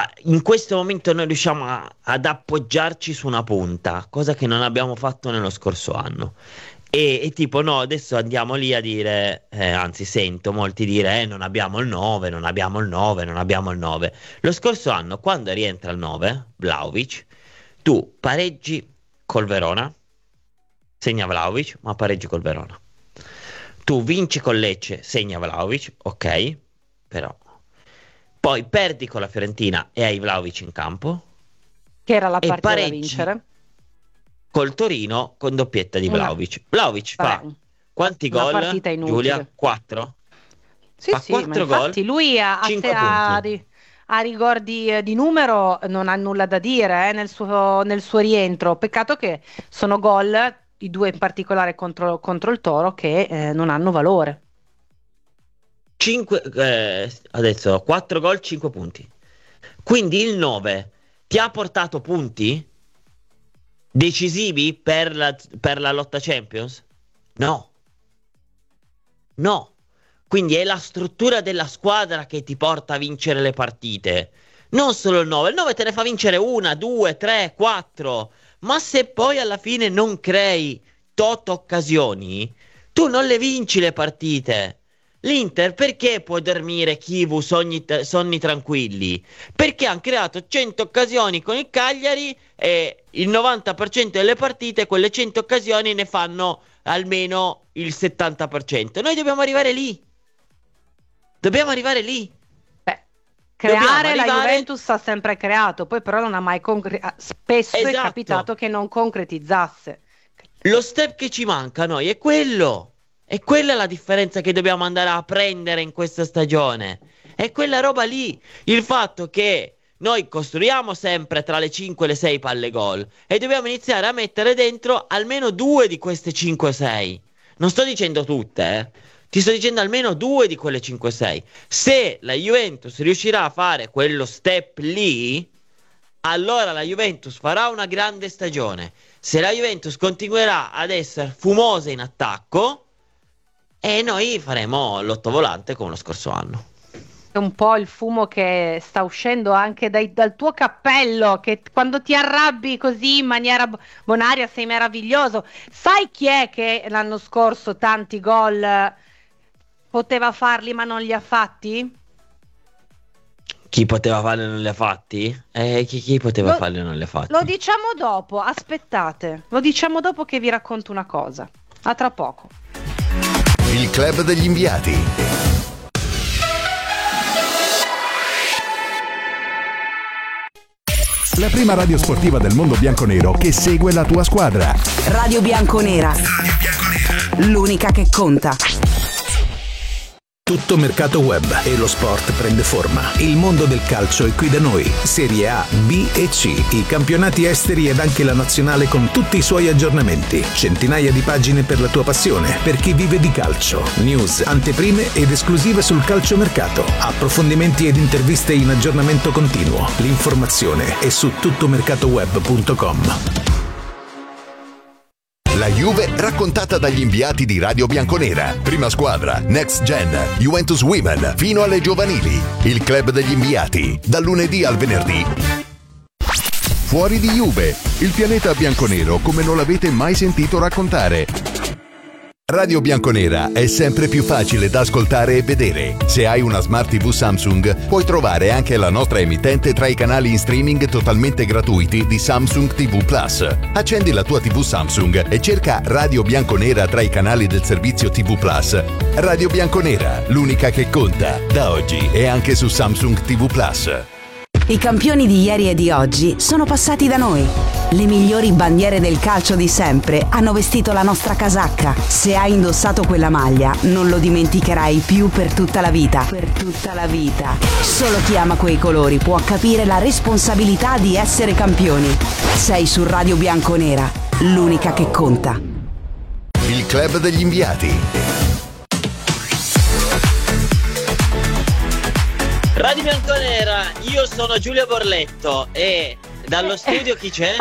in questo momento noi riusciamo ad appoggiarci su una punta, cosa che non abbiamo fatto nello scorso anno. E tipo, no, adesso andiamo lì a dire, anzi, sento molti dire, non abbiamo il 9, non abbiamo il 9, non abbiamo il 9. Lo scorso anno, quando rientra il 9, Vlahovic, tu pareggi col Verona, segna Vlahovic, ma pareggi col Verona. Tu vinci con Lecce, segna Vlahovic, ok, però poi perdi con la Fiorentina e hai Vlahovic in campo, che era la e partita da pareggi vincere col Torino con doppietta di Vlahovic. Vlahovic fa quanti una gol, partita inutile. Giulia? 4? Sì, Fa sì, ma 4 gol, infatti lui 5 punti. a rigor di numero non ha nulla da dire nel suo rientro. Peccato che sono gol, i due in particolare contro il Toro, che non hanno valore. 5, adesso 4 gol, 5 punti. Quindi il 9 ti ha portato punti decisivi per la lotta Champions? No. No. Quindi è la struttura della squadra che ti porta a vincere le partite. Non solo il 9. Il 9 te ne fa vincere 1, 2, 3, 4. Ma se poi alla fine non crei tot occasioni, tu non le vinci le partite. L'Inter perché può dormire Chivu sonni tranquilli? Perché hanno creato 100 occasioni con il Cagliari e il 90% delle partite quelle 100 occasioni ne fanno almeno il 70%. Noi dobbiamo arrivare lì. Dobbiamo arrivare lì. Creare la Juventus ha sempre creato, poi però non ha mai spesso è Esatto. capitato che non concretizzasse. Lo step che ci manca a noi è quello. E quella è la differenza che dobbiamo andare a prendere in questa stagione. È quella roba lì. Il fatto che noi costruiamo sempre tra le 5 e le 6 palle gol e dobbiamo iniziare a mettere dentro almeno 2 di queste 5-6. Non sto dicendo tutte, Ti sto dicendo almeno 2 di quelle 5-6. Se la Juventus riuscirà a fare quello step lì, allora la Juventus farà una grande stagione. Se la Juventus continuerà ad essere fumosa in attacco, e noi faremo l'ottovolante come lo scorso anno. È un po' il fumo che sta uscendo anche dal tuo cappello, che quando ti arrabbi così in maniera bonaria sei meraviglioso. Sai chi è che l'anno scorso tanti gol poteva farli ma non li ha fatti? Chi poteva farli non li ha fatti? Chi poteva farli non li ha fatti? Lo diciamo dopo, aspettate. Lo diciamo dopo che vi racconto una cosa. A tra poco. Il club degli inviati. La prima radio sportiva del mondo bianconero che segue la tua squadra. Radio Bianconera. L'unica che conta. Tutto mercato web e lo sport prende forma. Il mondo del calcio è qui da noi. Serie A, B e C, i campionati esteri ed anche la nazionale con tutti i suoi aggiornamenti. Centinaia di pagine per la tua passione, per chi vive di calcio. News, anteprime ed esclusive sul calciomercato. Approfondimenti ed interviste in aggiornamento continuo. L'informazione è su tuttomercatoweb.com. La Juve raccontata dagli inviati di Radio Bianconera. Prima squadra, Next Gen, Juventus Women, fino alle giovanili. Il club degli inviati, dal lunedì al venerdì. Fuori di Juve, il pianeta bianconero come non l'avete mai sentito raccontare. Radio Bianconera è sempre più facile da ascoltare e vedere. Se hai una Smart TV Samsung, puoi trovare anche la nostra emittente tra i canali in streaming totalmente gratuiti di Samsung TV Plus. Accendi la tua TV Samsung e cerca Radio Bianconera tra i canali del servizio TV Plus. Radio Bianconera, l'unica che conta, da oggi e anche su Samsung TV Plus. I campioni di ieri e di oggi sono passati da noi. Le migliori bandiere del calcio di sempre hanno vestito la nostra casacca. Se hai indossato quella maglia, non lo dimenticherai più per tutta la vita. Per tutta la vita. Solo chi ama quei colori può capire la responsabilità di essere campioni. Sei su Radio Bianconera, l'unica che conta. Il club degli inviati. Radio Bianconera, io sono Giulia Borletto e dallo studio chi c'è?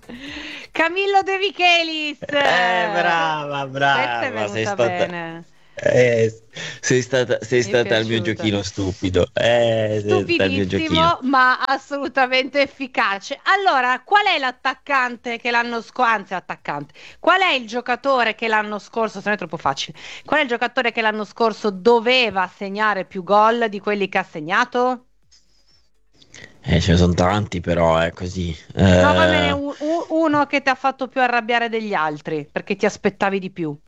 Camillo De Michelis. Brava, Questa è venuta sei stata bene. Sei stata il mio piaciuta. giochino stupido. Sei stata il mio giochino. Stupidissimo, ma assolutamente efficace. Allora, qual è l'attaccante che l'anno scorso, anzi, attaccante, qual è il giocatore che l'anno scorso, se no è troppo facile, qual è il giocatore che l'anno scorso doveva segnare più gol di quelli che ha segnato? Ce ne sono tanti, però è così. Trovamene uno che ti ha fatto più arrabbiare degli altri, perché ti aspettavi di più.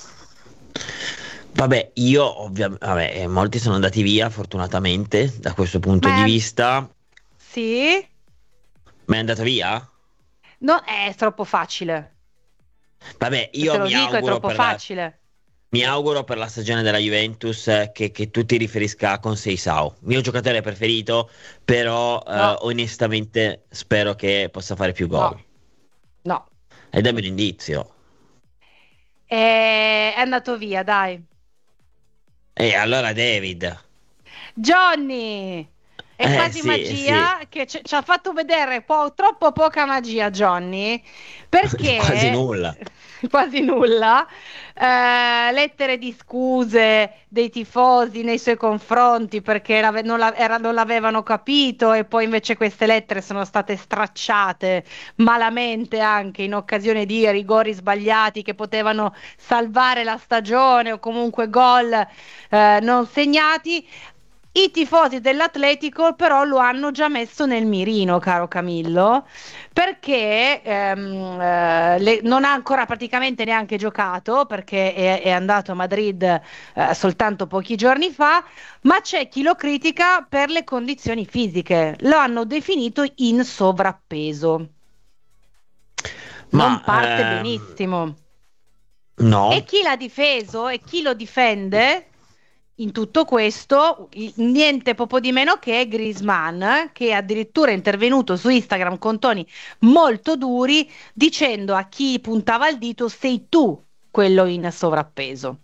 Vabbè, io ovviamente, molti sono andati via, fortunatamente, da questo punto di Ma vista. sì? Ma è andato via? No, è troppo facile. Vabbè, Se te io lo dico, è troppo facile. mi auguro per la stagione della Juventus che tu ti riferisca a Conceição, mio giocatore preferito, però No, onestamente spero che possa fare più no, gol. no. E dammi un indizio. È andato via, dai. E allora David. Johnny! È quasi Sì, sì, magia che ci ha fatto vedere troppo poca magia, Johnny, quasi perché nulla. quasi nulla. Lettere di scuse dei tifosi nei suoi confronti perché non l'avevano capito e poi invece queste lettere sono state stracciate malamente anche in occasione di rigori sbagliati che potevano salvare la stagione o comunque gol non segnati. I tifosi dell'Atletico però lo hanno già messo nel mirino, caro Camillo, perché non ha ancora praticamente neanche giocato, perché è andato a Madrid soltanto pochi giorni fa, ma c'è chi lo critica per le condizioni fisiche. Lo hanno definito in sovrappeso. Ma Non parte benissimo. E no. chi l'ha difeso e chi lo difende in tutto questo, niente poco di meno che Griezmann, che addirittura è intervenuto su Instagram con toni molto duri, dicendo a chi puntava il dito: sei tu quello in sovrappeso.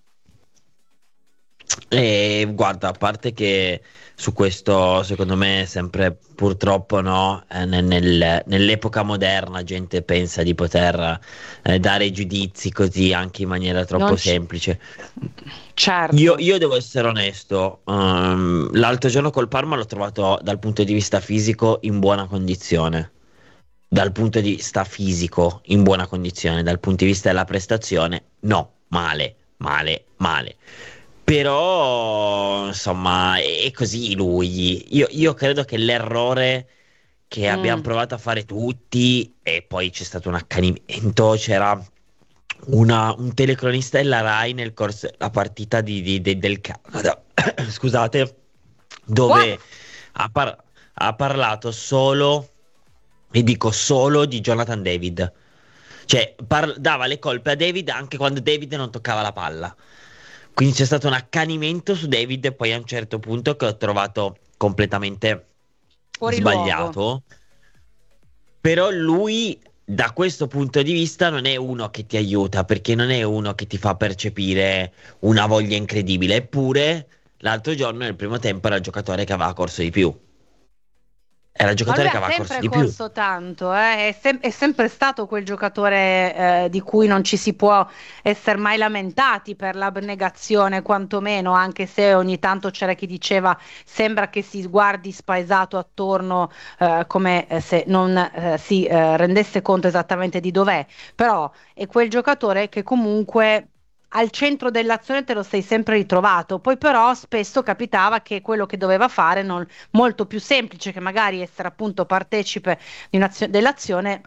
E guarda, a parte che su questo, secondo me, sempre purtroppo no, nell'epoca moderna gente pensa di poter dare giudizi così anche in maniera troppo Non c- semplice. Certo. Io devo essere onesto, l'altro giorno col Parma l'ho trovato dal punto di vista fisico in buona condizione. Dal punto di vista fisico in buona condizione, dal punto di vista della prestazione, no, male, male, male. Però, insomma, è così lui. Io credo che l'errore che abbiamo Mm. provato a fare tutti, e poi c'è stato un accanimento, c'era un telecronista della Rai nel corso della partita del Canada, scusate, What? dove ha parlato solo, e dico solo, di Jonathan David. Cioè, dava le colpe a David anche quando David non toccava la palla. Quindi c'è stato un accanimento su David e poi a un certo punto che ho trovato completamente Fuori luogo. sbagliato. Però lui, da questo punto di vista, non è uno che ti aiuta, perché non è uno che ti fa percepire una voglia incredibile. Eppure, l'altro giorno, nel primo tempo, era il giocatore che aveva corso di più. Era il Ma lui giocatore che ha aveva corso sempre di più. corso tanto, è sempre stato quel giocatore di cui non ci si può essere mai lamentati per l'abnegazione, quantomeno, anche se ogni tanto c'era chi diceva sembra che si guardi spaesato attorno come se non si rendesse conto esattamente di dov'è, però è quel giocatore che comunque al centro dell'azione te lo sei sempre ritrovato, poi però spesso capitava che quello che doveva fare molto più semplice che magari essere appunto partecipe dell'azione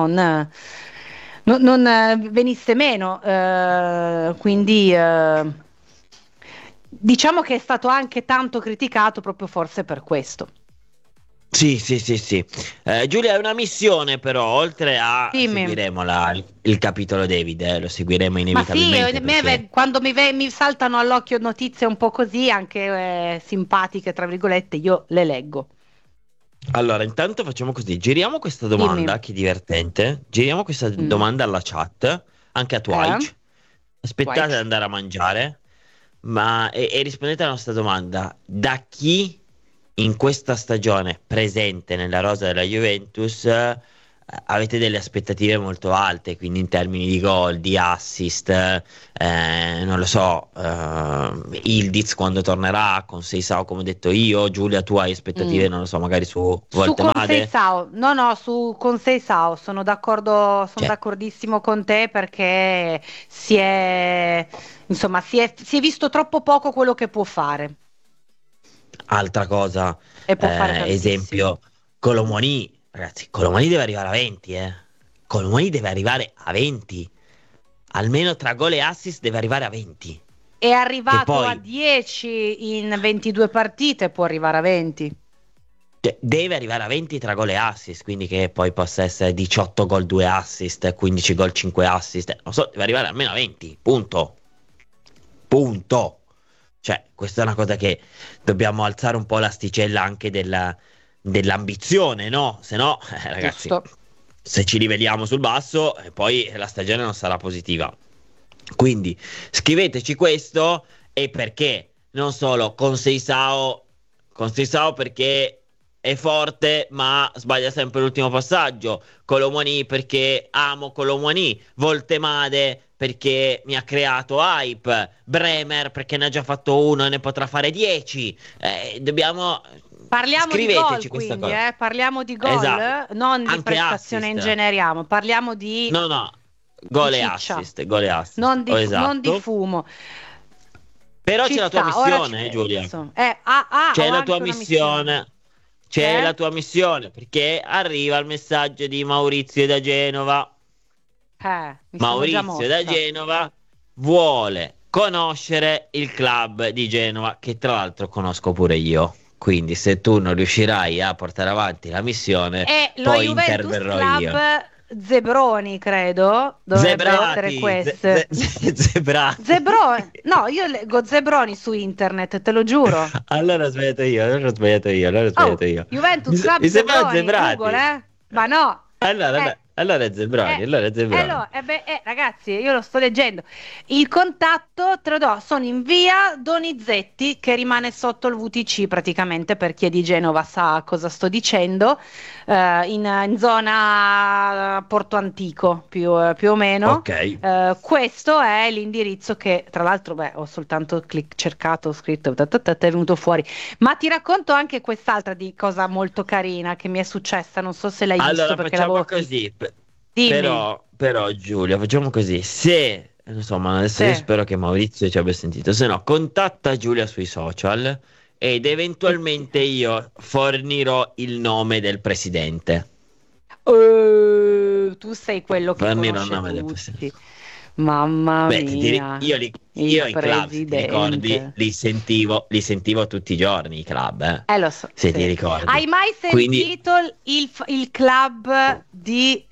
non venisse meno. Quindi diciamo che è stato anche tanto criticato proprio forse per questo. Sì, sì, sì, sì. Giulia, è una missione però, oltre a Dimmi. seguiremo il capitolo David, lo seguiremo Ma sì, inevitabilmente perché... quando mi saltano all'occhio notizie un po' così, anche simpatiche, tra virgolette, io le leggo. Allora, intanto facciamo così, giriamo questa Dimmi. domanda, che è divertente, giriamo questa Mm. domanda alla chat, anche a Eh? Twitch, aspettate ad Twitch. andare a mangiare, e rispondete alla nostra domanda, da chi in questa stagione presente nella rosa della Juventus avete delle aspettative molto alte, quindi in termini di gol, di assist, non lo so, Ildiz quando tornerà, con Seisao come ho detto io. Giulia, tu hai aspettative, non lo so, magari su Voltemade? Con Seisao, con Seisao sono d'accordo, sono d'accordissimo con te, perché si è visto troppo poco quello che può fare. Altra cosa, E può fare tantissimo. esempio, Colomoni. Ragazzi, Colomani deve arrivare a 20, Colomani deve arrivare a 20. Almeno tra gol e assist deve arrivare a 20. È arrivato poi, a 10 in 22 partite, può arrivare a 20. Deve arrivare a 20 tra gol e assist, quindi che poi possa essere 18 gol, 2 assist, 15 gol, 5 assist. Non so, deve arrivare almeno a 20, punto. Punto. Cioè, questa è una cosa che dobbiamo alzare un po' l'asticella anche dell'ambizione, no? Se no, ragazzi, Giusto. se ci livelliamo sul basso, poi la stagione non sarà positiva. Quindi scriveteci questo, e perché non solo con Seisao perché è forte ma sbaglia sempre l'ultimo passaggio, Colomoni perché amo Colomoni, Voltemade perché mi ha creato hype, Bremer perché ne ha già fatto uno e ne potrà fare 10. Parliamo di gol, questa quindi, cosa. Parliamo di gol, Esatto. non di Anche prestazione assist. in generiamo, parliamo di No, gol e ciccia. assist, gol e assist. Non di, Esatto. non di fumo. Però Ci c'è la tua sta, ora missione, ci Giulia. penso. C'è ho la anche tua una missione. C'è Che? la tua missione, perché arriva il messaggio di Maurizio da Genova. Mi sono già Maurizio da mossa. Genova vuole conoscere il club di Genova, che tra l'altro conosco pure io. Quindi se tu non riuscirai a portare avanti la missione, E lo poi Juventus interverrò Club io. Zebroni, credo, dovrebbe essere questo. Zebrati. Zebroni, no, io leggo Zebroni su internet, te lo giuro. Allora ho sbagliato io. Juventus Club Mi sembra Zebroni, Zebrati. Google, Ma no. Allora è Zebroni, Ragazzi, io lo sto leggendo. Il contatto te lo do, sono in via Donizetti, che rimane sotto il VTC praticamente, per chi è di Genova sa cosa sto dicendo, in zona Porto Antico più o meno. Ok. Questo è l'indirizzo che tra l'altro ho soltanto cercato, ho scritto, è venuto fuori. Ma ti racconto anche quest'altra di cosa molto carina che mi è successa, non so se l'hai visto, Allora perché facciamo così. Dimmi. Però Giulia, facciamo così. Se insomma, adesso io spero che Maurizio ci abbia sentito. Se no, contatta Giulia sui social ed eventualmente io fornirò il nome del presidente. Tu sei quello che Fornirò il conosce nome del tutti. presidente. Mamma Beh, mia. io i club, se ti presidente. ricordi, li sentivo tutti i giorni, i club, Lo so. se ti ricordi. Hai mai Quindi- sentito il club di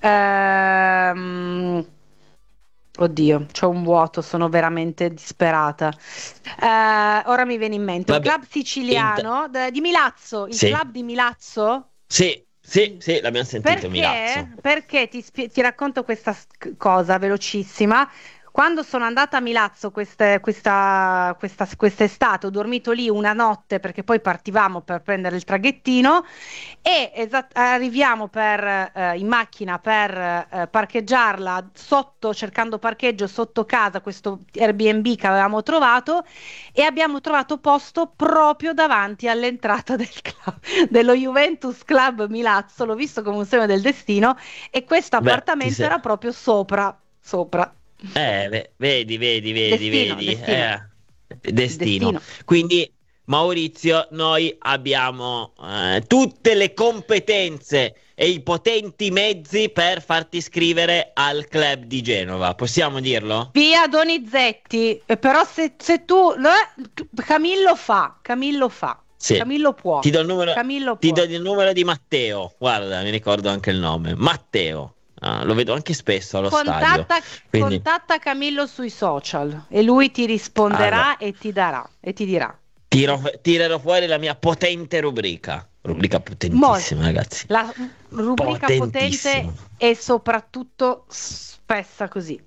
oddio, c'ho un vuoto, sono veramente disperata. Ora mi viene in mente Vabbè, un club siciliano di Milazzo, il Sì. club di Milazzo. Sì, l'abbiamo sentito, Milazzo. Perché ti racconto questa cosa velocissima. Quando sono andata a Milazzo quest'estate, ho dormito lì una notte perché poi partivamo per prendere il traghettino e arriviamo in macchina per parcheggiarla sotto, cercando parcheggio sotto casa, questo Airbnb che avevamo trovato, e abbiamo trovato posto proprio davanti all'entrata dello Juventus Club Milazzo. L'ho visto come un segno del destino, e questo appartamento era proprio sopra. Vedi. Destino. Quindi, Maurizio, noi abbiamo tutte le competenze e i potenti mezzi per farti iscrivere al club di Genova. Possiamo dirlo? Via Donizetti, però se tu Camillo fa. Sì. Camillo può. Ti do il numero, Camillo ti può. do il numero di Matteo. Guarda, mi ricordo anche il nome. Matteo. Lo vedo anche spesso allo stadio. Quindi- Contatta Camillo sui social e lui ti risponderà Allora. e ti dirà. Tirerò fuori la mia potente rubrica. Rubrica potentissima, ragazzi. La rubrica potente Potentissima. e soprattutto spessa così.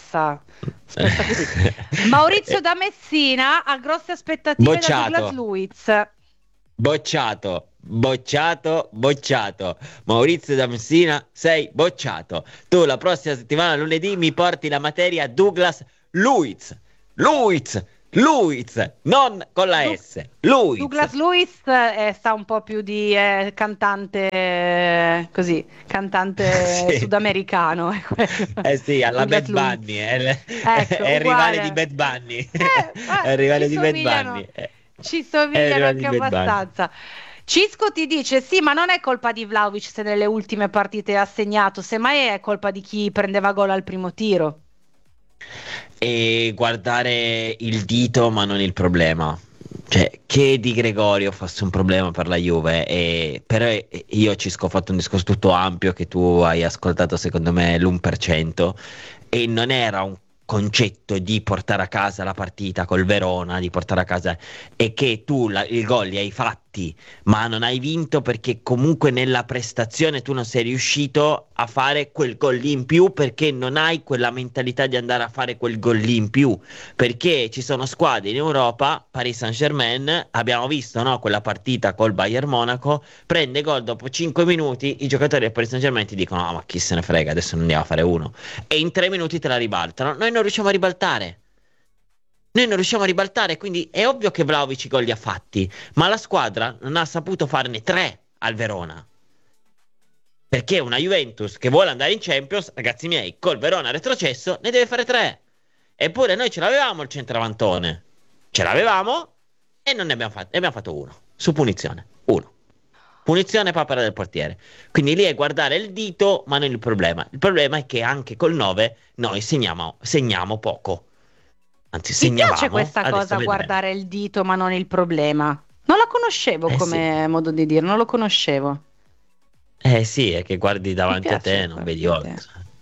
Maurizio da Messina ha grosse aspettative da Bocciato. Douglas Luiz. Bocciato. bocciato. Maurizio da Messina, sei bocciato. Tu la prossima settimana, lunedì, mi porti la materia Douglas Luiz, non con la S. Luiz. Douglas Luiz sta un po' più di cantante così, cantante Sì. sudamericano. Sì, alla Douglas Bad Luiz. Bunny, Ecco, è il rivale uguale. di Bad Bunny. È il rivale ci di Bad somigliano, Bunny. ci È il somigliano rivale anche di Bad Bunny. abbastanza. Cisco ti dice sì, ma non è colpa di Vlahovic se nelle ultime partite ha segnato, semmai è colpa di chi prendeva gol al primo tiro. E guardare il dito, ma non il problema. Cioè, che Di Gregorio fosse un problema per la Juve, però io ho fatto un discorso tutto ampio che tu hai ascoltato secondo me l'1%, e non era un concetto di portare a casa la partita col Verona, di portare a casa, è che tu il gol li hai fatti, ma non hai vinto perché comunque nella prestazione tu non sei riuscito a fare quel gol lì in più, perché non hai quella mentalità di andare a fare quel gol lì in più, perché ci sono squadre in Europa, Paris Saint-Germain, abbiamo visto, no, quella partita col Bayern Monaco, prende gol dopo 5 minuti, i giocatori del Paris Saint-Germain ti dicono ma chi se ne frega, adesso ne andiamo a fare uno, e in 3 minuti te la ribaltano. Noi non riusciamo a ribaltare, quindi è ovvio che Vlahovic i gol li ha fatti, ma la squadra non ha saputo farne 3 al Verona, perché una Juventus che vuole andare in Champions, ragazzi miei, col Verona retrocesso ne deve fare 3. Eppure noi ce l'avevamo il centravantone, ce l'avevamo e non ne abbiamo fatto uno, su punizione, uno. Punizione papera del portiere. Quindi lì è guardare il dito, ma non il problema. Il problema è che anche col 9 noi segniamo poco. Anzi, Mi segnavamo. piace questa adesso cosa, vedremo. guardare il dito ma non il problema. Non la conoscevo come modo di dire, non lo conoscevo. Sì, è che guardi davanti a te, non vedi oltre.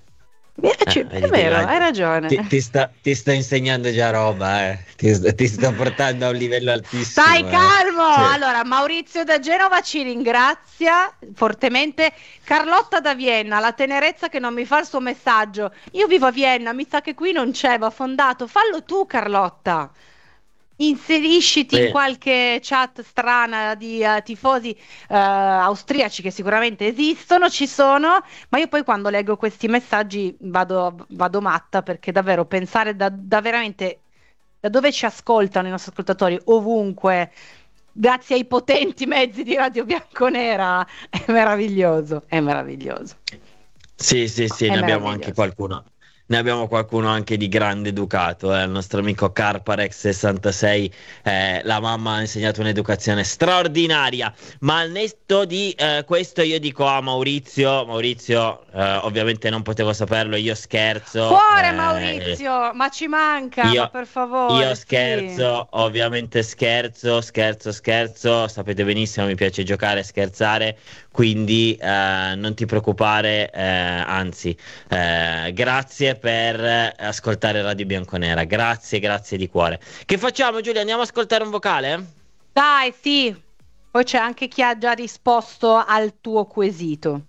È Vedi, vero, guarda, hai ragione. ti sto insegnando già roba, ti sto portando a un livello altissimo. Stai calmo! Sì. Allora, Maurizio da Genova ci ringrazia fortemente. Carlotta da Vienna, la tenerezza che non mi fa il suo messaggio. Io vivo a Vienna, mi sa che qui non c'è, va fondato. Fallo tu, Carlotta. Inserisciti in qualche chat strana di tifosi austriaci che sicuramente esistono, ci sono, ma io poi quando leggo questi messaggi vado matta, perché davvero pensare da veramente da dove ci ascoltano i nostri ascoltatori, ovunque, grazie ai potenti mezzi di Radio Bianconera, è meraviglioso, è meraviglioso. Sì, È ne abbiamo meraviglioso. anche qualcuno. Ne abbiamo qualcuno anche di grande educato, il nostro amico Carparex66, la mamma ha insegnato un'educazione straordinaria, ma al netto di questo io dico a Maurizio, ovviamente non potevo saperlo, io scherzo. Cuore Maurizio, ma ci manca, ma per favore. Io sì. scherzo, ovviamente scherzo, sapete benissimo, mi piace giocare e scherzare, quindi non ti preoccupare, anzi, grazie per ascoltare Radio Bianconera, grazie di cuore. Che facciamo, Giulia? Andiamo a ascoltare un vocale? Dai, sì. Poi c'è anche chi ha già risposto al tuo quesito.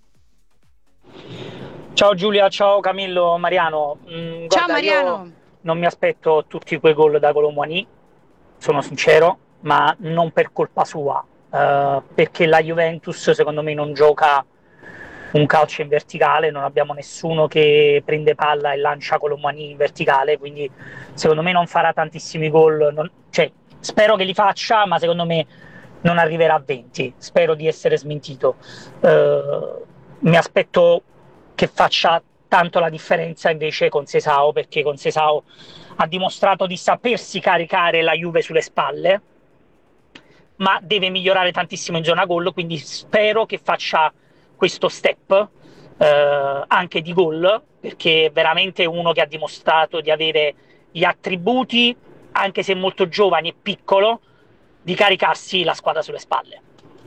Ciao Giulia, ciao Camillo, Mariano. Ciao Guarda, Mariano. io non mi aspetto tutti quei gol da Colomboigny, sono sincero, ma non per colpa sua, perché la Juventus secondo me non gioca un calcio in verticale, non abbiamo nessuno che prende palla e lancia Colomboigny in verticale, quindi secondo me non farà tantissimi gol, spero che li faccia, ma secondo me non arriverà a 20, spero di essere smentito. Mi aspetto che faccia tanto la differenza invece con Sesao, perché con Sesao ha dimostrato di sapersi caricare la Juve sulle spalle, ma deve migliorare tantissimo in zona gol, quindi spero che faccia questo step anche di gol, perché è veramente uno che ha dimostrato di avere gli attributi, anche se molto giovane e piccolo, di caricarsi la squadra sulle spalle.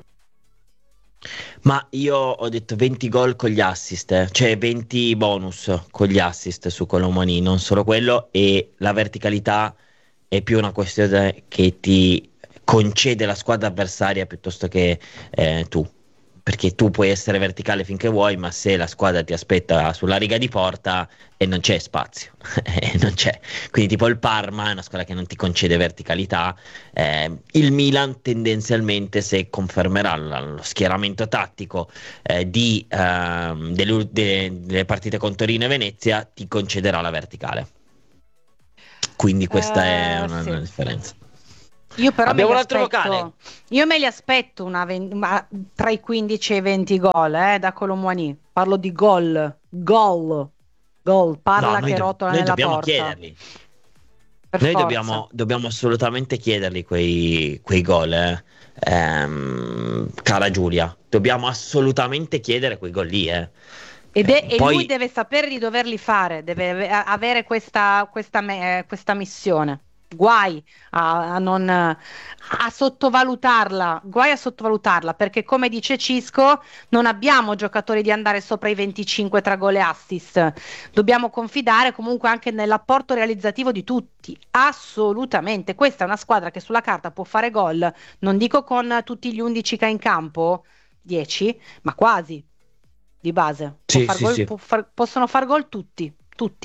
Ma io ho detto 20 gol con gli assist, cioè 20 bonus con gli assist su Colomboigny, non solo quello, e la verticalità è più una questione che ti concede la squadra avversaria piuttosto che tu. perché tu puoi essere verticale finché vuoi, ma se la squadra ti aspetta sulla riga di porta e non c'è spazio, non c'è. Quindi tipo il Parma è una squadra che non ti concede verticalità. Il Milan tendenzialmente, se confermerà lo schieramento tattico delle partite con Torino e Venezia, ti concederà la verticale. Quindi questa è una differenza. Io però Abbiamo un altro vocale. Io me li aspetto tra i 15 e i 20 gol da Kolo Muani. Parlo di gol. Parla che rotola noi nella dobbiamo porta. chiederli. Per Noi forza. dobbiamo assolutamente chiederli quei gol, cara Giulia. Dobbiamo assolutamente chiedere quei gol lì, E Poi, lui deve sapere di doverli fare, deve avere questa missione. Guai a sottovalutarla, perché come dice Cisco, non abbiamo giocatori di andare sopra i 25 tra gol e assist. Dobbiamo confidare comunque anche nell'apporto realizzativo di tutti, assolutamente. Questa è una squadra che sulla carta può fare gol, non dico con tutti gli 11 che ha in campo, 10, ma quasi. Di base sì. possono far gol tutti.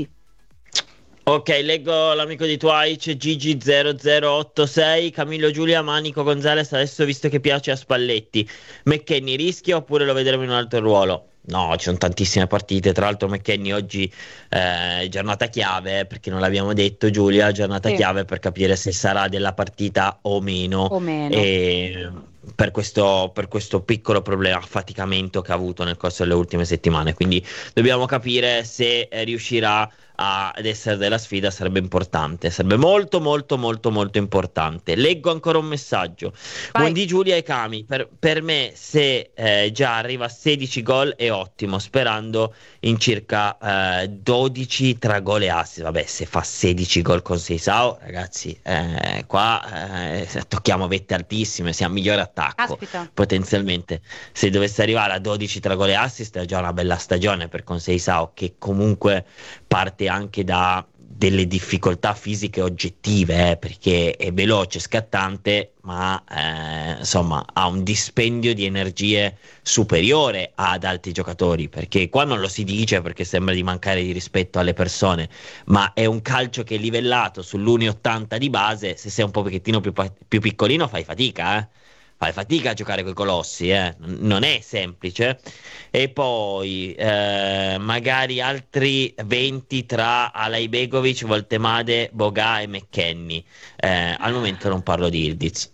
ok, leggo l'amico di Twitch, Gigi0086, Camillo Giulia, Manico Gonzalez, adesso visto che piace a Spalletti, McKennie rischia oppure lo vedremo in un altro ruolo? No, ci sono tantissime partite, tra l'altro McKennie oggi è giornata chiave, perché non l'abbiamo detto Giulia, giornata chiave per capire se sarà della partita o meno. E per questo piccolo problema, affaticamento che ha avuto nel corso delle ultime settimane, quindi dobbiamo capire se riuscirà ad essere della sfida. Sarebbe importante, sarebbe molto importante. Leggo ancora un messaggio. Buondì Giulia e Cami, per me se già arriva a 16 gol è ottimo, sperando in circa 12 tra gol e assist. Vabbè, se fa 16 gol con Seisao, ragazzi, qua tocchiamo vette altissime, siamo migliore attacco. Aspetta. Potenzialmente, se dovesse arrivare a 12 tra gol e assist è già una bella stagione per Conceição, che comunque parte anche da delle difficoltà fisiche oggettive, perché è veloce, scattante, ma insomma ha un dispendio di energie superiore ad altri giocatori, perché qua non lo si dice perché sembra di mancare di rispetto alle persone, ma è un calcio che è livellato sull'1,80 di base. Se sei un pochettino più piccolino fai fatica a giocare coi colossi, non è semplice. E poi magari altri 20 tra Alaibegovic, Voltemade, Boga e McKennie. Al momento non parlo di Ildiz.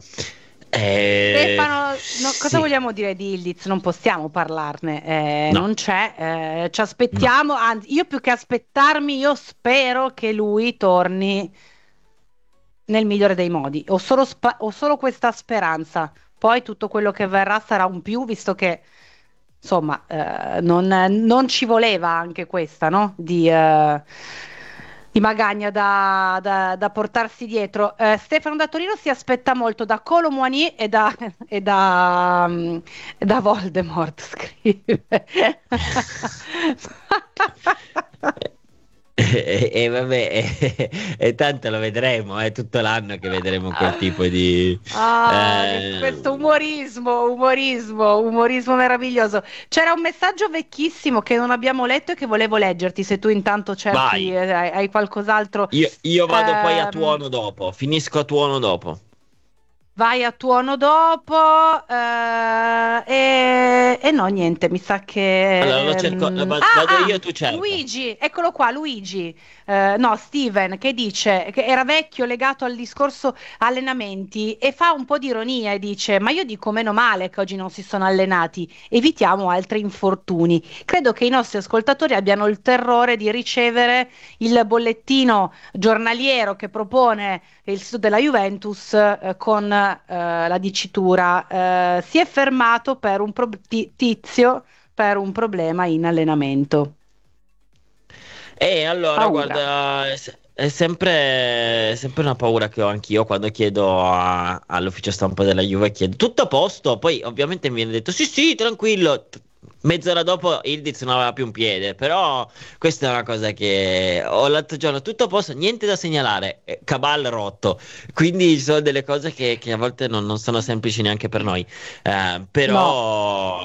Stefano, cosa sì. vogliamo dire di Ildiz? Non possiamo parlarne, No. non c'è, ci aspettiamo, anzi io più che aspettarmi, io spero che lui torni nel migliore dei modi, ho solo questa speranza. Poi tutto quello che verrà sarà un più, visto che insomma non ci voleva anche questa, no? Di Magagna da portarsi dietro. Stefano da Torino si aspetta molto da Kolo Muani e da Voldemort, scrive. E vabbè, e tanto lo vedremo, è tutto l'anno che vedremo quel tipo di questo umorismo meraviglioso. C'era un messaggio vecchissimo che non abbiamo letto e che volevo leggerti, se tu intanto cerchi, hai qualcos'altro. Io vado poi a tuono dopo, finisco a tuono dopo. Vai a tuono dopo e no, niente, mi sa che allora lo cerco, vado io, tu cerca. Luigi, eccolo qua, Luigi, no, Steven, che dice che era vecchio, legato al discorso allenamenti, e fa un po' di ironia e dice: ma io dico meno male che oggi non si sono allenati, evitiamo altri infortuni. Credo che i nostri ascoltatori abbiano il terrore di ricevere il bollettino giornaliero che propone il sito della Juventus con la dicitura si è fermato per un tizio per un problema in allenamento. Allora Paura. guarda, è sempre una paura che ho anch'io quando chiedo all'ufficio stampa della Juve, chiedo tutto a posto, poi ovviamente mi viene detto sì tranquillo. Mezz'ora dopo Ildiz non aveva più un piede, però questa è una cosa che ho l'altro giorno, tutto a posto, niente da segnalare, Cabal rotto, quindi ci sono delle cose che a volte non sono semplici neanche per noi, però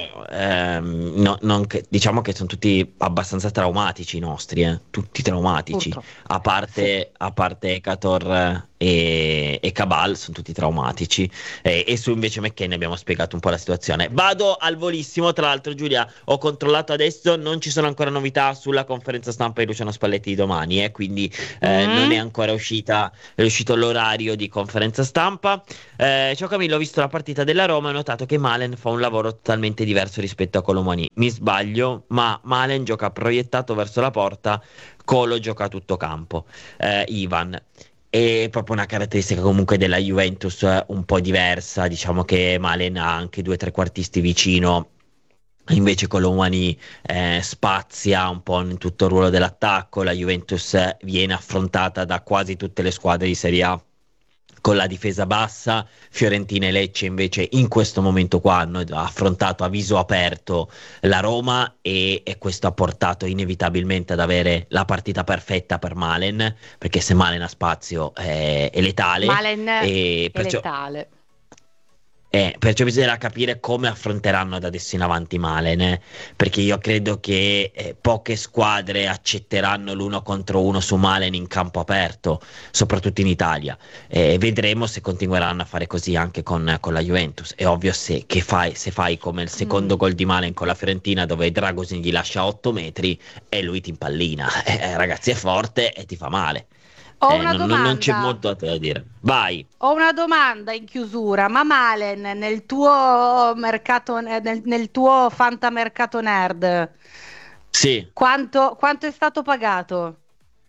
diciamo che sono tutti abbastanza traumatici i nostri, tutti traumatici, a parte Ekator e Cabal sono tutti traumatici, e su invece McKennie abbiamo spiegato un po' la situazione. Vado al volissimo, tra l'altro Giulia, ho controllato adesso, non ci sono ancora novità sulla conferenza stampa di Luciano Spalletti di domani, quindi non è ancora è uscito l'orario di conferenza stampa. Ciao Camillo, ho visto la partita della Roma e ho notato che Malen fa un lavoro totalmente diverso rispetto a Kolo Muani. Mi sbaglio, ma Malen gioca proiettato verso la porta, Kolo gioca a tutto campo. Ivan, è proprio una caratteristica comunque della Juventus un po' diversa, diciamo che Malen ha anche 2 trequartisti vicino, invece Kolo Muani spazia un po' in tutto il ruolo dell'attacco. La Juventus viene affrontata da quasi tutte le squadre di Serie A con la difesa bassa. Fiorentina e Lecce invece in questo momento qua hanno affrontato a viso aperto la Roma, e questo ha portato inevitabilmente ad avere la partita perfetta per Malen, perché se Malen ha spazio è letale. Malen e è letale. Perciò bisognerà capire come affronteranno da adesso in avanti Malen, perché io credo che poche squadre accetteranno l'1 contro 1 su Malen in campo aperto, soprattutto in Italia. Vedremo se continueranno a fare così anche con la Juventus. È ovvio se fai come il secondo gol di Malen con la Fiorentina, dove Dragosin gli lascia 8 metri e lui ti impallina. Ragazzi, è forte e ti fa male. Ho una domanda. Non c'è molto da dire. Vai. Ho una domanda in chiusura. Ma Malen nel tuo mercato, nel tuo fantamercato nerd, sì, quanto è stato pagato?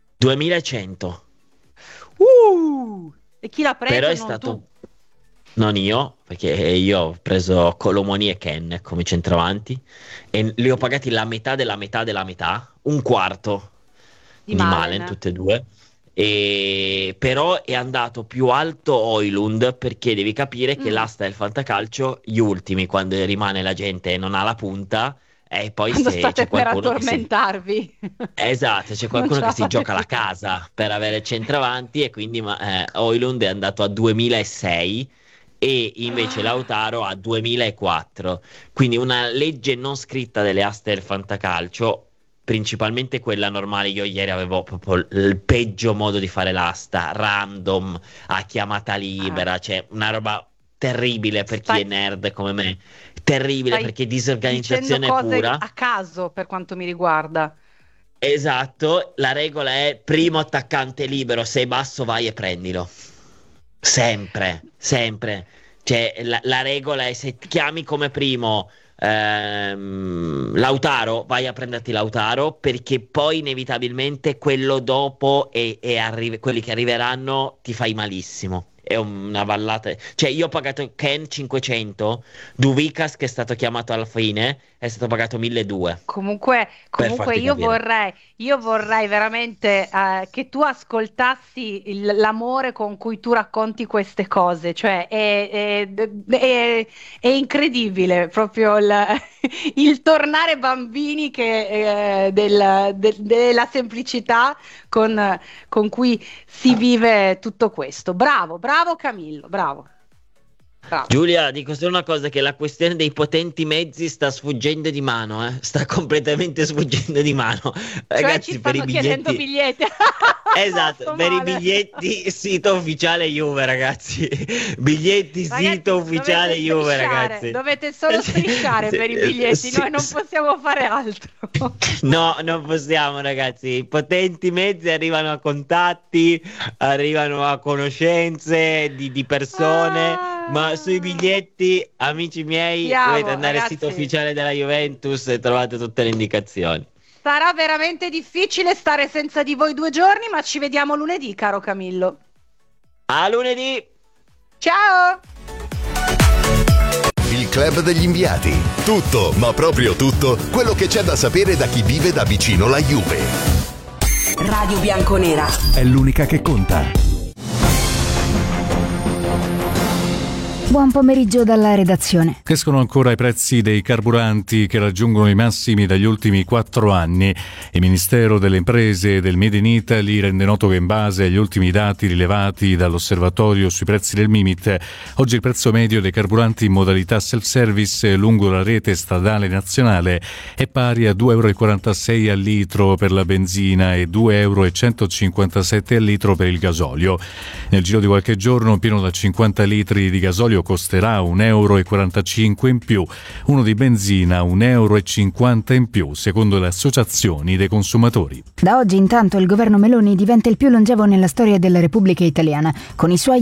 2100. E chi l'ha preso? Però è Non stato tu. non io, perché io ho preso Kolo Muani e Ken come centravanti e li ho pagati la metà della metà della metà, un quarto di Malen, tutte e due. Però è andato più alto Højlund, perché devi capire che l'asta del fantacalcio, gli ultimi, quando rimane la gente e non ha la punta, e poi quando se state c'è per qualcuno addormentarvi. Esatto, c'è qualcuno che si gioca la casa per avere il centravanti, e quindi Højlund è andato a 2006 e invece Lautaro a 2004. Quindi una legge non scritta delle aste del fantacalcio, principalmente quella normale. Io ieri avevo proprio il peggio modo di fare l'asta, random, a chiamata libera, cioè una roba terribile per chi è nerd come me, terribile perché disorganizzazione pura. A caso, per quanto mi riguarda. Esatto, la regola è primo attaccante libero, sei basso vai e prendilo. Sempre. Cioè la regola è, se chiami come primo Lautaro, vai a prenderti Lautaro, perché poi inevitabilmente quello dopo e quelli che arriveranno ti fai malissimo. È una vallata. Cioè io ho pagato Ken 500, Duvikas, che è stato chiamato alla fine, è stato pagato 1200. Comunque io vorrei veramente che tu ascoltassi l'amore con cui tu racconti queste cose, cioè è incredibile proprio il tornare bambini della semplicità con cui si vive tutto questo. Bravo Camillo, bravo. Giulia, dico solo una cosa, che la questione dei potenti mezzi sta sfuggendo di mano, sta completamente sfuggendo di mano. Ragazzi, ci per i chiedendo biglietti. Esatto, per i biglietti sito ufficiale Juve, ragazzi. Sito ufficiale Juve, ragazzi. Dovete solo strisciare per i biglietti, noi non possiamo fare altro. No, non possiamo, ragazzi. I potenti mezzi arrivano a contatti, arrivano a conoscenze di persone. Ma sui biglietti, amici miei, dovete andare al sito ufficiale della Juventus e trovate tutte le indicazioni. Sarà veramente difficile stare senza di voi 2 giorni, ma ci vediamo lunedì, caro Camillo. A lunedì! Ciao! Il club degli inviati. Tutto, ma proprio tutto, quello che c'è da sapere da chi vive da vicino la Juve. Radio Bianconera è l'unica che conta. Buon pomeriggio dalla redazione. Crescono ancora i prezzi dei carburanti che raggiungono i massimi dagli ultimi 4 anni. Il Ministero delle Imprese e del Made in Italy rende noto che in base agli ultimi dati rilevati dall'osservatorio sui prezzi del Mimit, oggi il prezzo medio dei carburanti in modalità self-service lungo la rete stradale nazionale è pari a €2,46 al litro per la benzina e €2,157 al litro per il gasolio. Nel giro di qualche giorno un pieno da 50 litri di gasolio costerà €1,45 in più, uno di benzina €1,50 in più, secondo le associazioni dei consumatori. Da oggi intanto il governo Meloni diventa il più longevo nella storia della Repubblica Italiana, con i suoi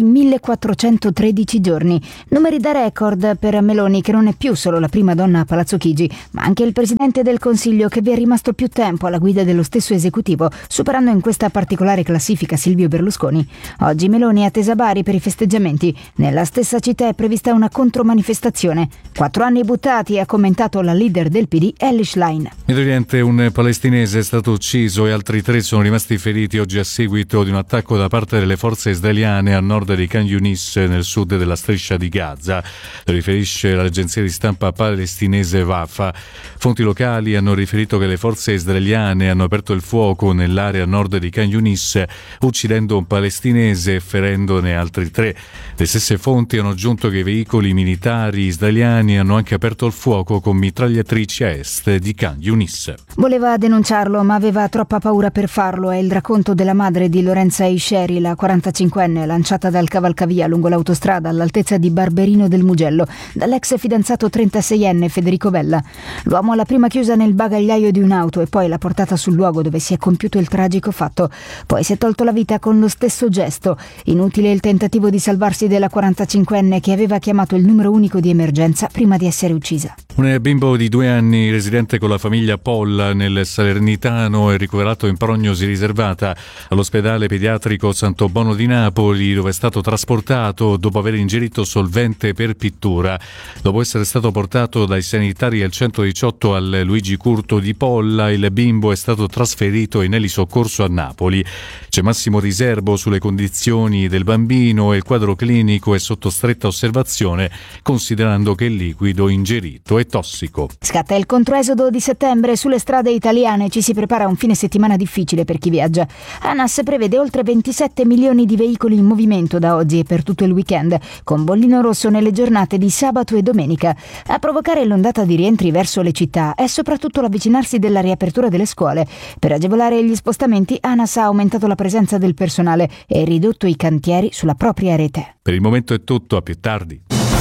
1413 giorni. Numeri da record per Meloni, che non è più solo la prima donna a Palazzo Chigi, ma anche il presidente del Consiglio che vi è rimasto più tempo alla guida dello stesso esecutivo, superando in questa particolare classifica Silvio Berlusconi. Oggi Meloni è attesa a Bari per i festeggiamenti. Nella stessa città è prevista una contromanifestazione. 4 anni buttati, ha commentato la leader del PD, Elish Line. Medio Oriente, un palestinese è stato ucciso e altri 3 sono rimasti feriti oggi a seguito di un attacco da parte delle forze israeliane a nord di Khan Yunis, nel sud della striscia di Gaza. Lo riferisce l'agenzia di stampa palestinese Wafa. Fonti locali hanno riferito che le forze israeliane hanno aperto il fuoco nell'area a nord di Khan Yunis, uccidendo un palestinese e ferendone altri 3. Le stesse fonti hanno aggiunto che i veicoli militari israeliani hanno anche aperto il fuoco con mitragliatrici a est di Khan Yunis. Voleva denunciarlo, ma aveva troppa paura per farlo. È il racconto della madre di Lorenza Isheri, la 45enne, lanciata dal cavalcavia lungo l'autostrada all'altezza di Barberino del Mugello dall'ex fidanzato 36enne Federico Bella. L'uomo l'ha prima chiusa nel bagagliaio di un'auto e poi l'ha portata sul luogo dove si è compiuto il tragico fatto. Poi si è tolto la vita con lo stesso gesto. Inutile il tentativo di salvarsi della 45enne che aveva chiamato il numero unico di emergenza prima di essere uccisa. Un bimbo di 2 anni residente con la famiglia Polla nel Salernitano è ricoverato in prognosi riservata all'ospedale pediatrico Santo Bono di Napoli, dove è stato trasportato dopo aver ingerito solvente per pittura. Dopo essere stato portato dai sanitari al 118 al Luigi Curto di Polla, il bimbo è stato trasferito in elisoccorso a Napoli. C'è massimo riservo sulle condizioni del bambino e il quadro clinico è sotto stretta osservazione, considerando che il liquido ingerito è tossico. Scatta il controesodo di settembre. Sulle strade italiane ci si prepara un fine settimana difficile per chi viaggia. ANAS prevede oltre 27 milioni di veicoli in movimento da oggi e per tutto il weekend, con bollino rosso nelle giornate di sabato e domenica. A provocare l'ondata di rientri verso le città è soprattutto l'avvicinarsi della riapertura delle scuole. Per agevolare gli spostamenti, ANAS ha aumentato la presenza del personale e ridotto i cantieri sulla propria rete. Per il momento è tutto, a più tardi.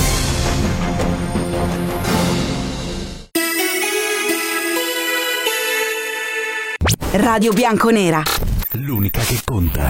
Radio Bianconera, l'unica che conta.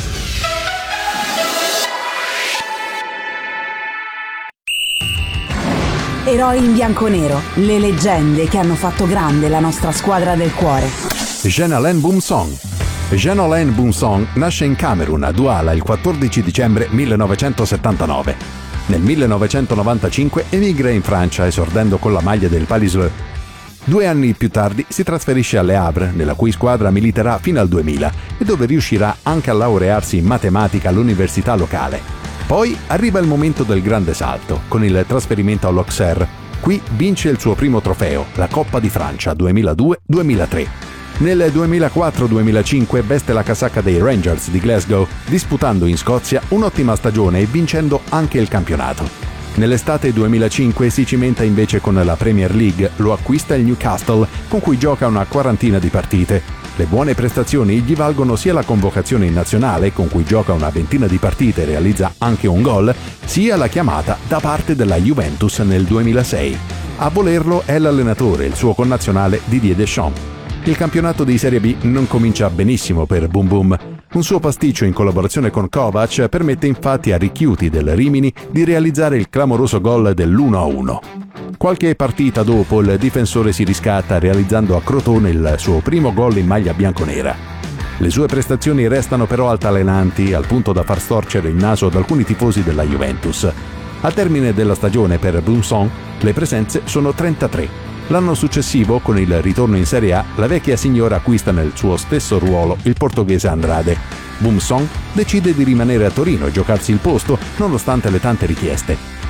Eroi in bianconero, le leggende che hanno fatto grande la nostra squadra del cuore. Jean-Alain Boumsong. Jean-Alain Boumsong nasce in Camerun, a Douala, il 14 dicembre 1979. Nel 1995 emigra in Francia, esordendo con la maglia del Palaiseau. 2 anni più tardi si trasferisce alle Havre, nella cui squadra militerà fino al 2000 e dove riuscirà anche a laurearsi in matematica all'università locale. Poi arriva il momento del grande salto, con il trasferimento all'Auxerre. Qui vince il suo primo trofeo, la Coppa di Francia 2002-2003. Nel 2004-2005 veste la casacca dei Rangers di Glasgow, disputando in Scozia un'ottima stagione e vincendo anche il campionato. Nell'estate 2005 si cimenta invece con la Premier League, lo acquista il Newcastle, con cui gioca una quarantina di partite. Le buone prestazioni gli valgono sia la convocazione in nazionale, con cui gioca una ventina di partite e realizza anche un gol, sia la chiamata da parte della Juventus nel 2006. A volerlo è l'allenatore, il suo connazionale Didier Deschamps. Il campionato di Serie B non comincia benissimo per Boum Boum. Un suo pasticcio in collaborazione con Kovac permette infatti a Richiuti del Rimini di realizzare il clamoroso gol dell'1-1. Qualche partita dopo il difensore si riscatta realizzando a Crotone il suo primo gol in maglia bianconera. Le sue prestazioni restano però altalenanti, al punto da far storcere il naso ad alcuni tifosi della Juventus. Al termine della stagione per Boumsong le presenze sono 33. L'anno successivo, con il ritorno in Serie A, la vecchia signora acquista nel suo stesso ruolo il portoghese Andrade. Boumsong decide di rimanere a Torino e giocarsi il posto, nonostante le tante richieste.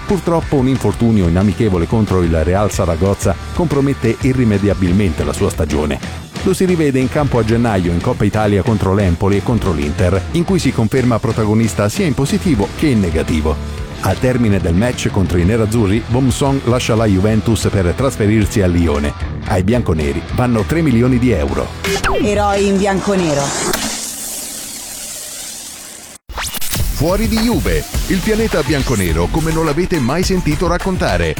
Purtroppo un infortunio in amichevole contro il Real Saragozza compromette irrimediabilmente la sua stagione. Lo si rivede in campo a gennaio in Coppa Italia contro l'Empoli e contro l'Inter, in cui si conferma protagonista sia in positivo che in negativo. Al termine del match contro i nerazzurri, Bomsong lascia la Juventus per trasferirsi a Lione. Ai bianconeri vanno 3 milioni di euro. Eroi in bianconero. Fuori di Juve, il pianeta bianconero come non l'avete mai sentito raccontare.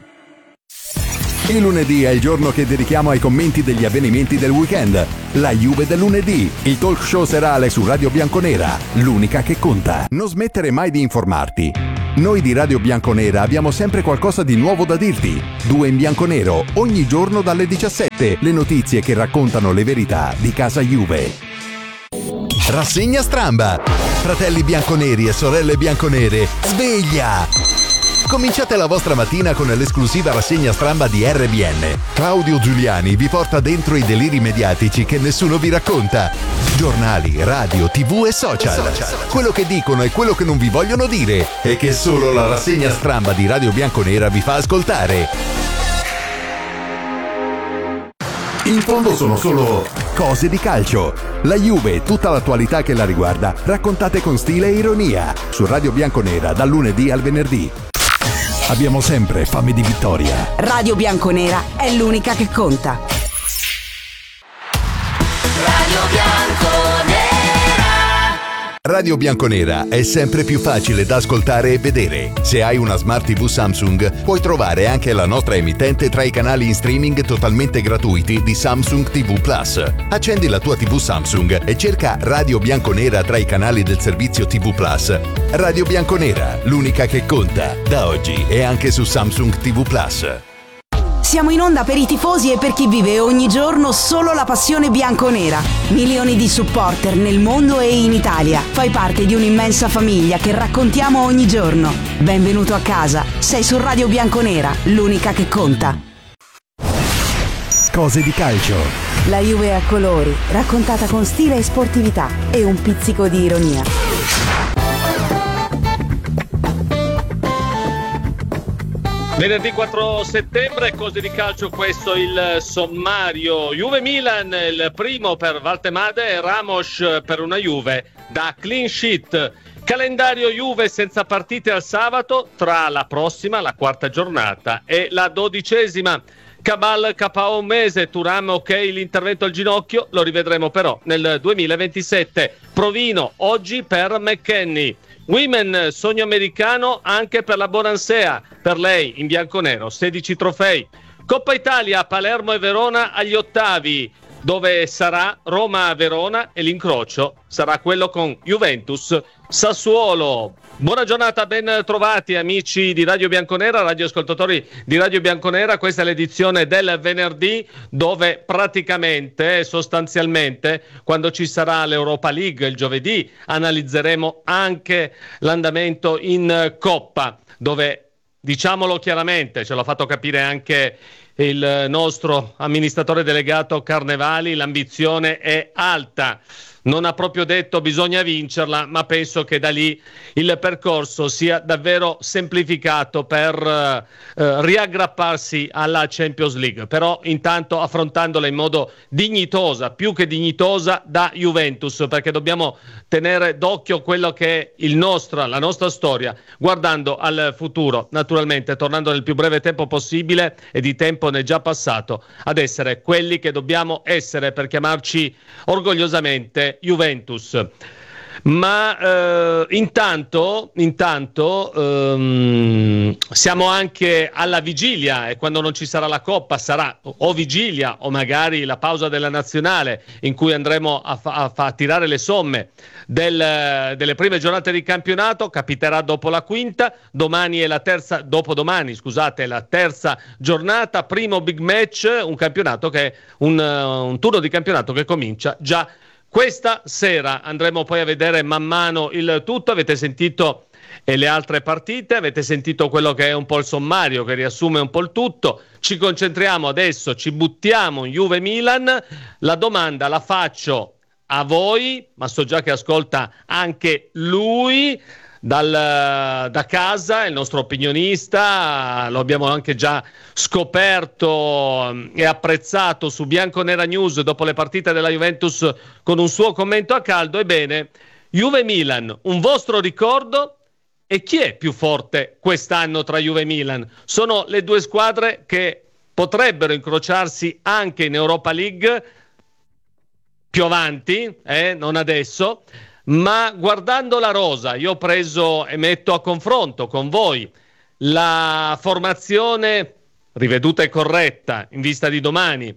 Il lunedì è il giorno che dedichiamo ai commenti degli avvenimenti del weekend. La Juve del lunedì, il talk show serale su Radio Bianconera, l'unica che conta. Non smettere mai di informarti. Noi di Radio Bianconera abbiamo sempre qualcosa di nuovo da dirti. 2 in bianconero, ogni giorno dalle 17. Le notizie che raccontano le verità di casa Juve. Rassegna stramba. Fratelli bianconeri e sorelle bianconere, sveglia! Cominciate la vostra mattina con l'esclusiva rassegna stramba di RBN. Claudio Giuliani vi porta dentro i deliri mediatici che nessuno vi racconta. Giornali, radio, TV e social. Quello che dicono e quello che non vi vogliono dire e che solo la rassegna stramba di Radio Bianconera vi fa ascoltare. In fondo sono solo cose di calcio. La Juve e tutta l'attualità che la riguarda, raccontate con stile e ironia, su Radio Bianconera dal lunedì al venerdì. Abbiamo sempre fame di vittoria. Radio Bianconera è l'unica che conta. Radio Bianconera. Radio Bianconera è sempre più facile da ascoltare e vedere. Se hai una Smart TV Samsung, puoi trovare anche la nostra emittente tra i canali in streaming totalmente gratuiti di Samsung TV Plus. Accendi la tua TV Samsung e cerca Radio Bianconera tra i canali del servizio TV Plus. Radio Bianconera, l'unica che conta. Da oggi è anche su Samsung TV Plus. Siamo in onda per i tifosi e per chi vive ogni giorno solo la passione bianconera. Milioni di supporter nel mondo e in Italia. Fai parte di un'immensa famiglia che raccontiamo ogni giorno. Benvenuto a casa. Sei su Radio Bianconera, l'unica che conta. Cose di calcio. La Juve a colori, raccontata con stile e sportività e un pizzico di ironia. Venerdì 4 settembre, cose di calcio, questo il sommario. Juve-Milan, il primo per Valtemade e Ramos per una Juve da clean sheet. Calendario Juve senza partite al sabato tra la prossima, la quarta giornata, e la 12ª. Cabal KO un mese, Thuram ok l'intervento al ginocchio, lo rivedremo però nel 2027. Provino oggi per McKennie. Women, sogno americano anche per la Bonansea, per lei in bianconero 16 trofei. Coppa Italia, Palermo e Verona agli ottavi, dove sarà Roma-Verona e l'incrocio sarà quello con Juventus-Sassuolo. Buona giornata, ben trovati amici di Radio Bianconera, radioascoltatori di Radio Bianconera. Questa è l'edizione del venerdì, dove praticamente, sostanzialmente, quando ci sarà l'Europa League il giovedì, analizzeremo anche l'andamento in Coppa, dove, diciamolo chiaramente, ce l'ha fatto capire anche il nostro amministratore delegato Carnevali, l'ambizione è alta. Non ha proprio detto bisogna vincerla, ma penso che da lì il percorso sia davvero semplificato per riaggrapparsi alla Champions League, però intanto affrontandola in modo dignitosa, più che dignitosa, da Juventus, perché dobbiamo tenere d'occhio quello che è la nostra storia, guardando al futuro, naturalmente tornando nel più breve tempo possibile, e di tempo ne è già passato, ad essere quelli che dobbiamo essere per chiamarci orgogliosamente Juventus. Ma intanto siamo anche alla vigilia, e quando non ci sarà la Coppa sarà o vigilia o magari la pausa della nazionale, in cui andremo a tirare le somme delle prime giornate di campionato. Capiterà dopo la quinta, domani è la terza, dopodomani scusate, è la terza giornata, primo big match, un campionato che è un turno di campionato che comincia già questa sera. Andremo poi a vedere man mano il tutto. Avete sentito le altre partite, avete sentito quello che è un po' il sommario che riassume un po' il tutto. Ci concentriamo adesso, ci buttiamo in Juve-Milan. La domanda la faccio a voi, ma so già che ascolta anche lui. da casa, il nostro opinionista, lo abbiamo anche già scoperto e apprezzato su Bianconera News dopo le partite della Juventus con un suo commento a caldo. Ebbene, Juve-Milan, un vostro ricordo? E chi è più forte quest'anno tra Juve e Milan? Sono le due squadre che potrebbero incrociarsi anche in Europa League più avanti, non adesso, ma guardando la rosa, io ho preso e metto a confronto con voi la formazione riveduta e corretta in vista di domani,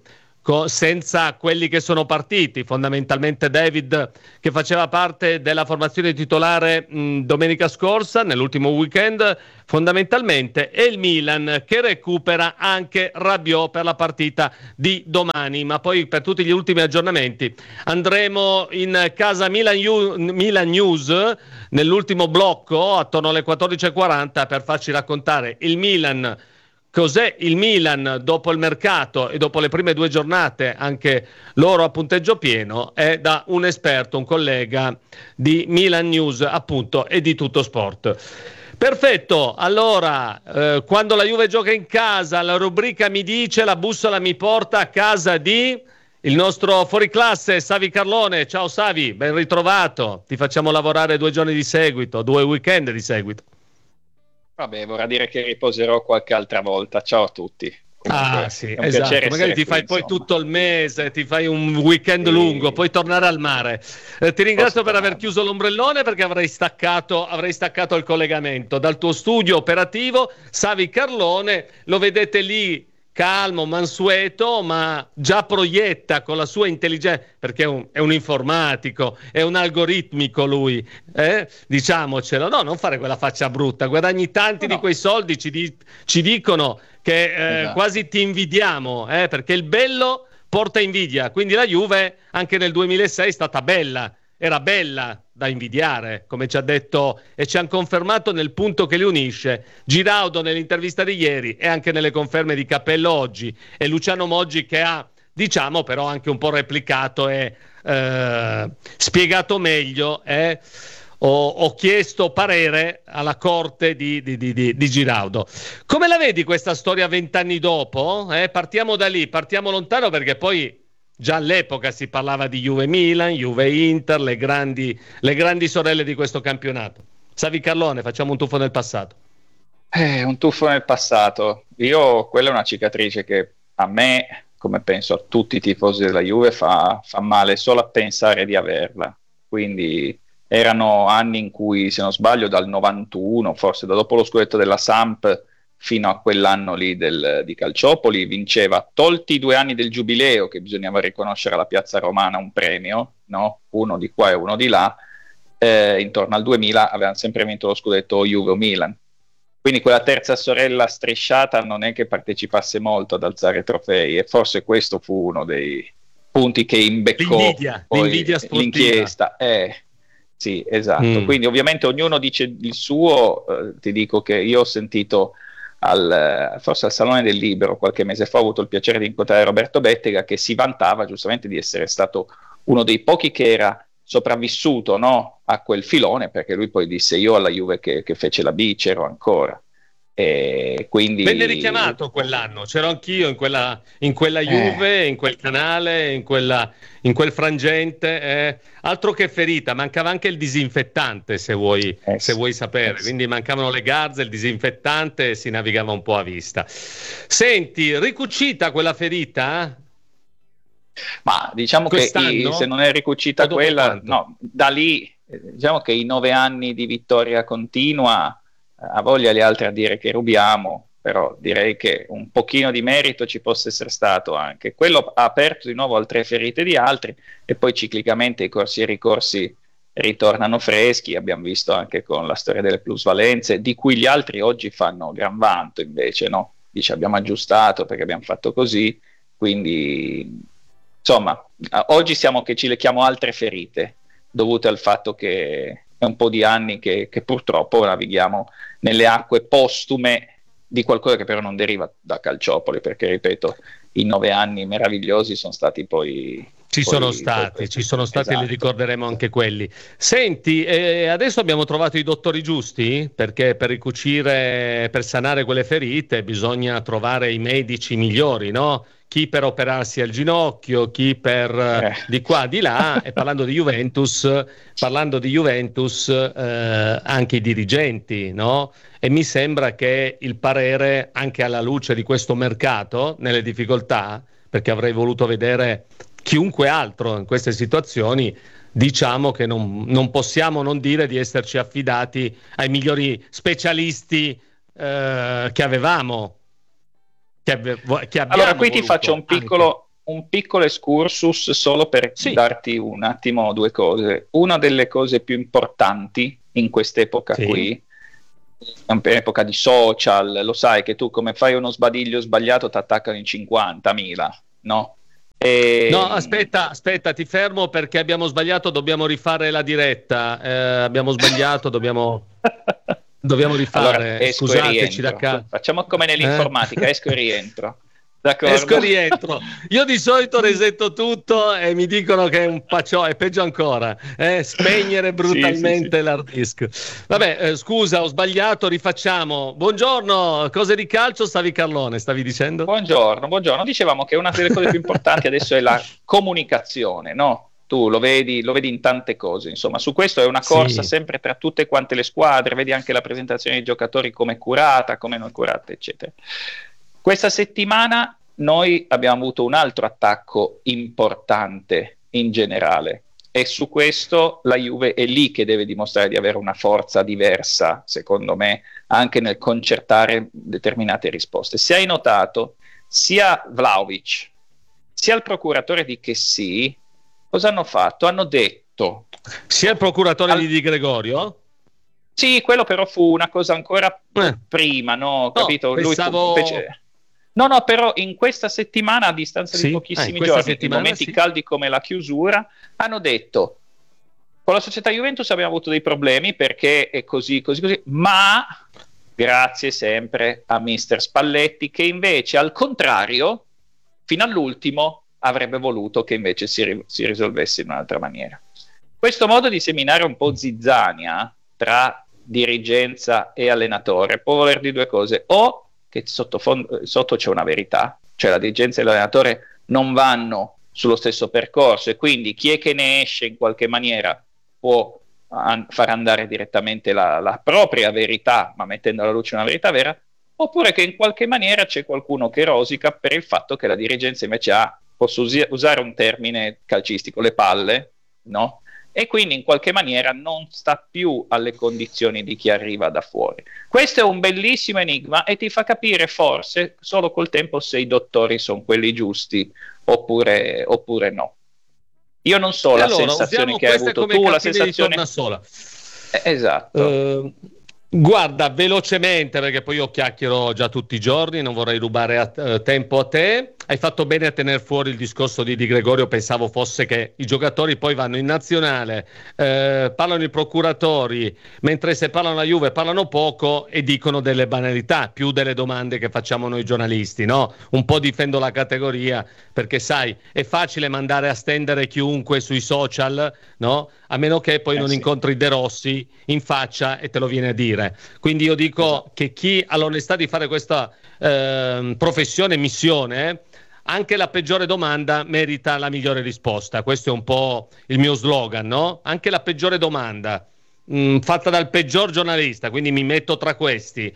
senza quelli che sono partiti, fondamentalmente David che faceva parte della formazione titolare domenica scorsa, nell'ultimo weekend fondamentalmente, e il Milan che recupera anche Rabiot per la partita di domani. Ma poi per tutti gli ultimi aggiornamenti andremo in casa Milan News nell'ultimo blocco attorno alle 14.40 per farci raccontare il Milan. Cos'è il Milan dopo il mercato e dopo le prime 2 giornate, anche loro a punteggio pieno, è da un esperto, un collega di Milan News appunto e di Tutto Sport. Perfetto, allora quando la Juve gioca in casa la rubrica mi dice, la bussola mi porta a casa di il nostro fuoriclasse Savi Carlone. Ciao Savi, ben ritrovato, ti facciamo lavorare 2 giorni di seguito, 2 weekend di seguito. Vabbè, vorrà dire che riposerò qualche altra volta. Ciao a tutti. Comunque, sì, esatto. Magari ti fai poi tutto il mese, ti fai un weekend lungo, puoi tornare al mare. Ti ringrazio per aver chiuso l'ombrellone, perché avrei staccato il collegamento dal tuo studio operativo. Savi Carlone, lo vedete lì calmo, mansueto, ma già proietta con la sua intelligenza, perché è un informatico, è un algoritmico lui, diciamocelo. No, non fare quella faccia brutta, guadagni tanti di quei soldi, ci dicono che quasi ti invidiamo, perché il bello porta invidia, quindi la Juve anche nel 2006 è stata bella, era bella da invidiare, come ci ha detto e ci hanno confermato nel punto che li unisce Giraudo nell'intervista di ieri e anche nelle conferme di Cappello oggi, e Luciano Moggi che ha, diciamo, però anche un po' replicato e spiegato meglio. Ho chiesto parere alla corte di Giraudo. Come la vedi questa storia 20 anni dopo? Partiamo da lì, partiamo lontano, perché poi già all'epoca si parlava di Juve-Milan, Juve-Inter, le grandi sorelle di questo campionato. Savi Carlone, facciamo un tuffo nel passato. Un tuffo nel passato. Quella è una cicatrice che a me, come penso a tutti i tifosi della Juve, fa male solo a pensare di averla. Quindi erano anni in cui, se non sbaglio, dal 91, forse da dopo lo scudetto della Samp, fino a quell'anno lì di Calciopoli, vinceva, tolti i 2 anni del giubileo, che bisognava riconoscere alla Piazza Romana un premio, no? Uno di qua e uno di là, intorno al 2000 avevano sempre vinto lo scudetto Juve o Milan. Quindi quella terza sorella strisciata non è che partecipasse molto ad alzare trofei, e forse questo fu uno dei punti che imbeccò l'invidia sportiva. L'inchiesta. Sì, esatto. Quindi ovviamente ognuno dice il suo. Ti dico che io ho sentito forse al Salone del Libero qualche mese fa, ho avuto il piacere di incontrare Roberto Bettega, che si vantava giustamente di essere stato uno dei pochi che era sopravvissuto, no, a quel filone, perché lui poi disse: io alla Juve che fece la B c'ero ancora, e quindi venne richiamato quell'anno, c'ero anch'io in quella Juve, in quel canale, in quel frangente, altro che ferita, mancava anche il disinfettante, se vuoi sapere, quindi mancavano le garze, il disinfettante, e si navigava un po' a vista. Senti, ricucita quella ferita? Ma diciamo quest'anno? Che se non è ricucita quella, no, da lì diciamo che i 9 anni di vittoria continua, ha voglia gli altri a dire che rubiamo, però direi che un pochino di merito ci possa essere stato anche. Quello ha aperto di nuovo altre ferite di altri, e poi ciclicamente i corsi e ricorsi ritornano freschi. Abbiamo visto anche con la storia delle plusvalenze, di cui gli altri oggi fanno gran vanto, invece no, dice abbiamo aggiustato perché abbiamo fatto così, quindi insomma oggi siamo che ci lecchiamo altre ferite dovute al fatto che è un po' di anni che purtroppo navighiamo nelle acque postume di qualcosa che però non deriva da Calciopoli, perché ripeto, i 9 anni meravigliosi sono stati poi Ci sono stati, esatto. E li ricorderemo anche quelli. Senti, adesso abbiamo trovato i dottori giusti? Perché per ricucire, per sanare quelle ferite bisogna trovare i medici migliori, no? Chi per operarsi al ginocchio, chi per di qua, di là, e parlando di Juventus, anche i dirigenti, no? E mi sembra che il parere, anche alla luce di questo mercato, nelle difficoltà, perché avrei voluto vedere chiunque altro in queste situazioni, diciamo che non possiamo non dire di esserci affidati ai migliori specialisti che avevamo. Allora qui ti faccio un piccolo excursus solo per darti un attimo due cose. Una delle cose più importanti in quest'epoca qui, in epoca di social, lo sai che tu come fai uno sbadiglio sbagliato ti attaccano in 50.000, no? No, aspetta, ti fermo perché abbiamo sbagliato, dobbiamo rifare la diretta. Abbiamo sbagliato, dobbiamo rifare. Allora, scusateci da caso. Facciamo come nell'informatica, esco e rientro. D'accordo? Esco e rientro. Io di solito resetto tutto e mi dicono che è un pacciò, è peggio ancora, spegnere brutalmente l'hard disk. Vabbè, scusa, ho sbagliato, rifacciamo. Buongiorno, cose di calcio, Carlone, stavi dicendo? Buongiorno. Dicevamo che una delle cose più importanti adesso è la comunicazione, no? Tu lo vedi in tante cose, insomma, su questo è una corsa sempre tra tutte quante le squadre, vedi anche la presentazione dei giocatori come curata, come non curata, eccetera. Questa settimana noi abbiamo avuto un altro attacco importante in generale e su questo la Juve è lì che deve dimostrare di avere una forza diversa, secondo me, anche nel concertare determinate risposte. Se hai notato, sia Vlahovic sia il procuratore di Chessy cosa hanno fatto? Hanno detto... Sia il procuratore di Gregorio? Sì, quello però fu una cosa ancora prima, no? Capito? Pensavo... No, però in questa settimana, a distanza di pochissimi giorni, in momenti caldi come la chiusura, hanno detto con la società Juventus abbiamo avuto dei problemi perché è così, ma grazie sempre a mister Spalletti che invece al contrario, fino all'ultimo, avrebbe voluto che invece si risolvesse in un'altra maniera. Questo modo di seminare un po' zizzania tra dirigenza e allenatore può voler dire due cose: o che sotto c'è una verità, cioè la dirigenza e l'allenatore non vanno sullo stesso percorso e quindi chi è che ne esce in qualche maniera può far andare direttamente la propria verità, ma mettendo alla luce una verità vera, oppure che in qualche maniera c'è qualcuno che rosica per il fatto che la dirigenza invece ha, posso usare un termine calcistico, le palle, no? E quindi in qualche maniera non sta più alle condizioni di chi arriva da fuori. Questo è un bellissimo enigma e ti fa capire forse solo col tempo se i dottori sono quelli giusti oppure no. Io non so la sensazione che hai avuto tu, la sensazione sola. Esatto. Guarda, velocemente, perché poi io chiacchiero già tutti i giorni, non vorrei rubare tempo a te. Hai fatto bene a tenere fuori il discorso di Gregorio, pensavo fosse che i giocatori poi vanno in nazionale, parlano i procuratori, mentre se parlano la Juve parlano poco e dicono delle banalità, più delle domande che facciamo noi giornalisti, no? Un po' difendo la categoria, perché sai, è facile mandare a stendere chiunque sui social, no? A meno che poi non incontri De Rossi in faccia e te lo viene a dire. Quindi io dico che chi ha l'onestà di fare questa professione, missione, anche la peggiore domanda merita la migliore risposta. Questo è un po' il mio slogan, no? Anche la peggiore domanda fatta dal peggior giornalista, quindi mi metto tra questi,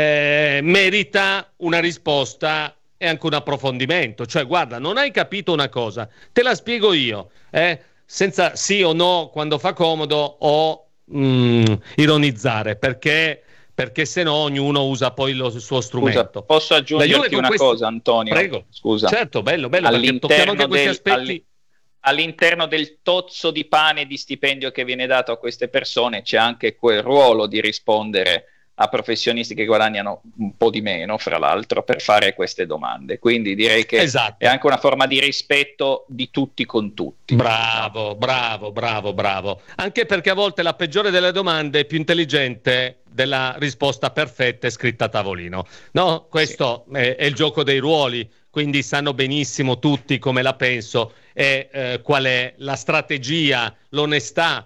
merita una risposta e anche un approfondimento. Cioè, guarda, non hai capito una cosa, te la spiego io, senza sì o no quando fa comodo o ironizzare, perché se no ognuno usa poi il suo strumento. Scusa, posso aggiungerti una cosa, Antonio? Prego. Scusa. Certo, bello, perché tocchiamo anche questi aspetti. All'interno del tozzo di pane e di stipendio che viene dato a queste persone c'è anche quel ruolo di rispondere a professionisti che guadagnano un po' di meno, fra l'altro, per fare queste domande. Quindi direi che è anche una forma di rispetto di tutti con tutti. Bravo. Anche perché a volte la peggiore delle domande è più intelligente della risposta perfetta e scritta a tavolino. No, questo è il gioco dei ruoli. quindi sanno benissimo tutti come la penso e qual è la strategia, l'onestà,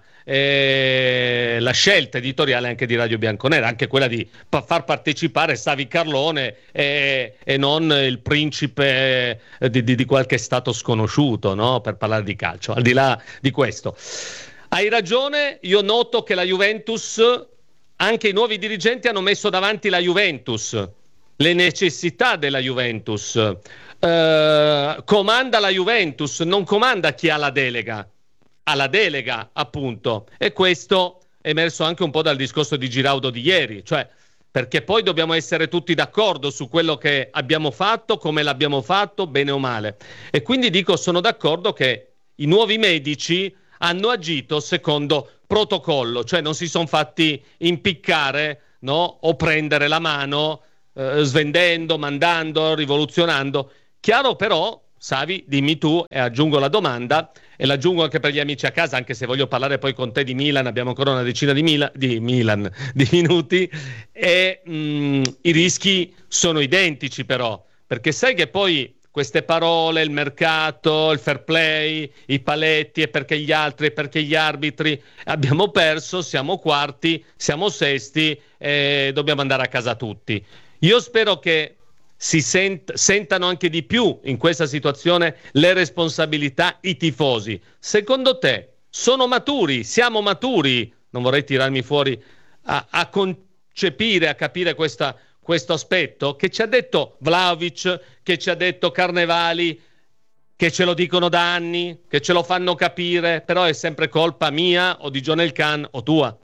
la scelta editoriale anche di Radio Bianconera, anche quella di far partecipare Savi Carlone e non il principe di qualche stato sconosciuto, no? Per parlare di calcio. Al di là di questo, hai ragione, io noto che la Juventus, anche i nuovi dirigenti hanno messo davanti la Juventus, le necessità della Juventus, comanda la Juventus, non comanda chi ha la delega, appunto, e questo è emerso anche un po' dal discorso di Giraudo di ieri, cioè perché poi dobbiamo essere tutti d'accordo su quello che abbiamo fatto, come l'abbiamo fatto, bene o male, e quindi dico, sono d'accordo che i nuovi medici hanno agito secondo protocollo, cioè non si sono fatti impiccare, no? O prendere la mano svendendo, mandando, rivoluzionando. Chiaro però, Savi, dimmi tu e aggiungo la domanda, e l'aggiungo anche per gli amici a casa, anche se voglio parlare poi con te di Milan, abbiamo ancora una decina di minuti, e i rischi sono identici però, perché sai che poi queste parole, il mercato, il fair play, i paletti, e perché gli altri, e perché gli arbitri, abbiamo perso, siamo quarti, siamo sesti e dobbiamo andare a casa tutti. Io spero che si sentano anche di più in questa situazione le responsabilità i tifosi. Secondo te sono maturi? Siamo maturi? Non vorrei tirarmi fuori a concepire, a capire questo aspetto che ci ha detto Vlahovic, che ci ha detto Carnevali, che ce lo dicono da anni, che ce lo fanno capire, però è sempre colpa mia o di John Elkann o tua.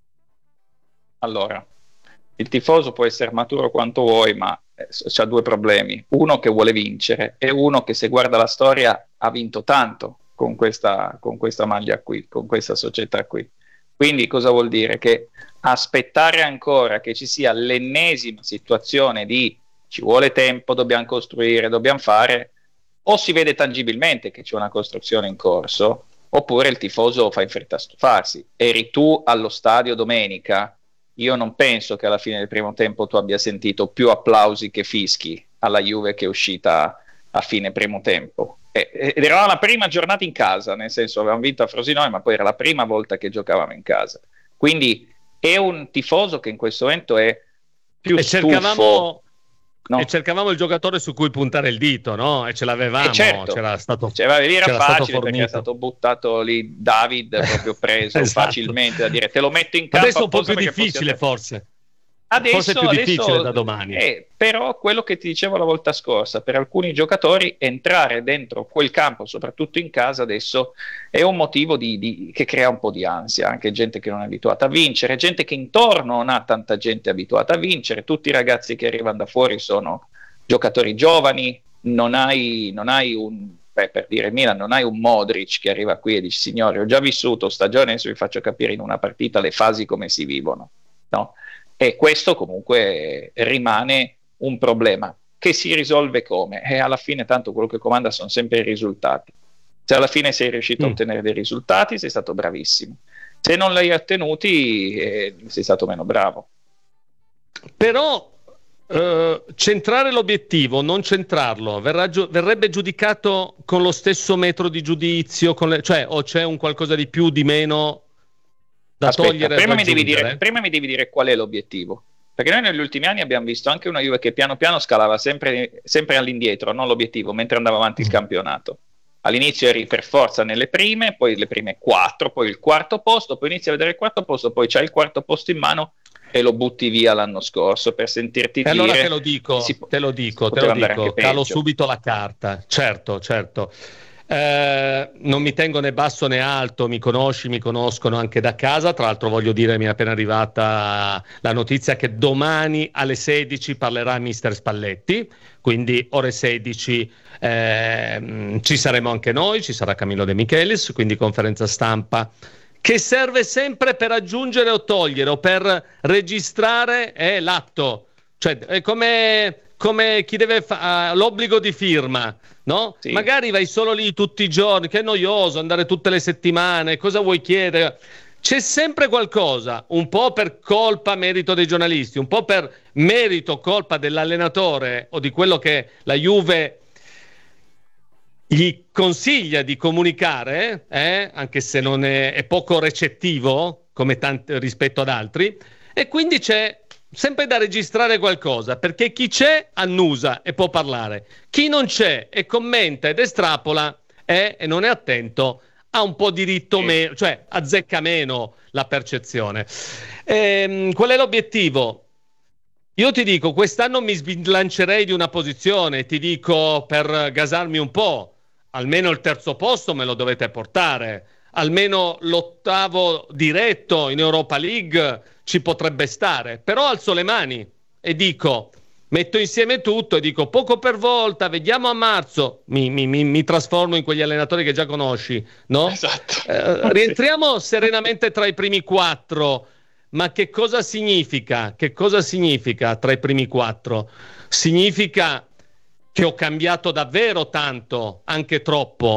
Allora, il tifoso può essere maturo quanto vuoi, ma c'ha due problemi: uno che vuole vincere e uno che, se guarda la storia, ha vinto tanto con questa maglia qui, con questa società qui. Quindi cosa vuol dire? Che aspettare ancora che ci sia l'ennesima situazione di ci vuole tempo, dobbiamo costruire, dobbiamo fare, o si vede tangibilmente che c'è una costruzione in corso, oppure il tifoso fa in fretta a stufarsi. Eri tu allo stadio domenica, io non penso che alla fine del primo tempo tu abbia sentito più applausi che fischi alla Juve che è uscita a fine primo tempo. Ed era la prima giornata in casa, nel senso, avevamo vinto a Frosinone, ma poi era la prima volta che giocavamo in casa. Quindi è un tifoso che in questo momento è più stufo. No. E cercavamo il giocatore su cui puntare il dito, no? E ce l'avevamo, certo. Era facile perché era stato buttato lì David, proprio preso esatto. facilmente da dire te lo metto in campo. Adesso è un po' più difficile forse è più difficile da domani. Però quello che ti dicevo la volta scorsa, per alcuni giocatori entrare dentro quel campo, soprattutto in casa, adesso è un motivo che crea un po' di ansia, anche gente che non è abituata a vincere, gente che intorno non ha tanta gente abituata a vincere, tutti i ragazzi che arrivano da fuori sono giocatori giovani, non hai un, per dire Milan, non hai un Modric che arriva qui e dice signori ho già vissuto stagione, adesso vi faccio capire in una partita le fasi come si vivono, no? E questo comunque rimane un problema che si risolve come? E alla fine tanto quello che comanda sono sempre i risultati. Se alla fine sei riuscito a ottenere dei risultati sei stato bravissimo, se non li hai ottenuti sei stato meno bravo. Però centrare l'obiettivo, non centrarlo, verrebbe giudicato con lo stesso metro di giudizio, cioè o c'è un qualcosa di più, di meno da togliere? Prima mi devi dire qual è l'obiettivo, perché noi negli ultimi anni abbiamo visto anche una Juve che piano piano scalava sempre all'indietro, non l'obiettivo, mentre andava avanti il campionato. All'inizio eri per forza nelle prime, poi le prime 4, poi il quarto posto, poi inizi a vedere il quarto posto, poi c'hai il quarto posto in mano e lo butti via l'anno scorso per sentirti dire... Allora te lo dico, calo subito la carta, certo. Non mi tengo né basso né alto, mi conoscono anche da casa. Tra l'altro voglio dire, mi è appena arrivata la notizia che domani alle 16 parlerà mister Spalletti, quindi ore 16 ci saremo anche noi, ci sarà Camillo De Michelis, quindi conferenza stampa che serve sempre per aggiungere o togliere o per registrare l'atto, cioè è come chi deve l'obbligo di firma, no? Sì. Magari vai solo lì tutti i giorni, che è noioso andare tutte le settimane, cosa vuoi chiedere? C'è sempre qualcosa, un po' per colpa, merito dei giornalisti, un po' per merito, colpa dell'allenatore o di quello che la Juve gli consiglia di comunicare, anche se non è poco recettivo come rispetto ad altri, e quindi c'è sempre da registrare qualcosa, perché chi c'è annusa e può parlare, chi non c'è e commenta ed estrapola e non è attento ha un po' diritto meno, cioè azzecca meno la percezione. Qual è l'obiettivo? Io ti dico, quest'anno mi sbilancerei di una posizione, ti dico, per gasarmi un po', almeno il terzo posto me lo dovete portare, almeno l'8° diretto in Europa League ci potrebbe stare, però alzo le mani e dico, metto insieme tutto e dico poco per volta, vediamo a marzo, mi trasformo in quegli allenatori che già conosci, no? Esatto. Rientriamo serenamente tra i primi 4, ma che cosa significa? Che cosa significa tra i primi 4? Significa che ho cambiato davvero tanto, anche troppo,